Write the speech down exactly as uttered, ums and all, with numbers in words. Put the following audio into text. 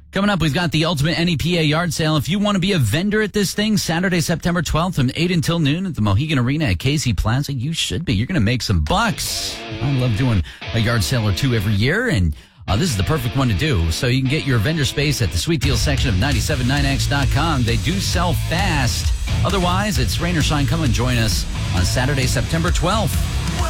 Coming up, we've got the Ultimate N E P A yard sale. If you want to be a vendor at this thing, Saturday, September twelfth from eight until noon at the Mohegan Arena at Casey Plaza, you should be. You're going to make some bucks. I love doing a yard sale or two every year, and uh, this is the perfect one to do. So you can get your vendor space at the Sweet Deal section of nine seven nine X dot com. They do sell fast. Otherwise, it's rain or shine. Come and join us on Saturday, September twelfth.